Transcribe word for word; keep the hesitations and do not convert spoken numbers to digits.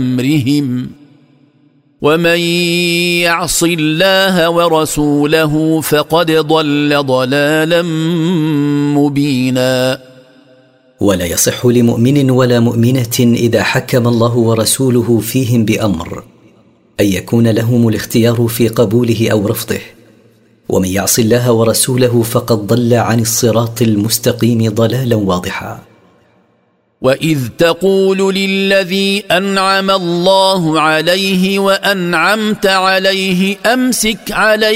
أمرهم ومن يعص الله ورسوله فقد ضل ضلالا مبينا. ولا يصح لمؤمن ولا مؤمنة إذا حكم الله ورسوله فيهم بأمر أن يكون لهم الاختيار في قبوله أو رفضه، ومن يعص الله ورسوله فقد ضل عن الصراط المستقيم ضلالا واضحا. وإذ تقول للذي أنعم الله عليه وأنعمت عليه أمسك عليه